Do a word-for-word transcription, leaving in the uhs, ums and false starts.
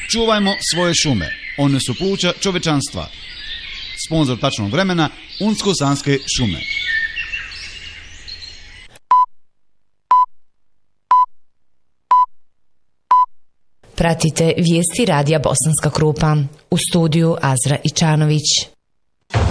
Čuvajmo svoje šume, one su pluća čovečanstva. Sponzor tačnog vremena, Unsko-Sanske šume. Pratite vijesti radija Bosanska Krupa. U studiju Azra Ičanović.